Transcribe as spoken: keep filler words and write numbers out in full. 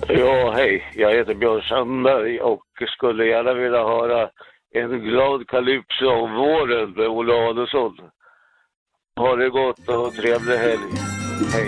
Ja, hej. Jag heter Björn Sandberg och skulle gärna vilja höra en glad kalypso om våren med Ola Adelsson. Ha det gott och trevlig helg. Hej.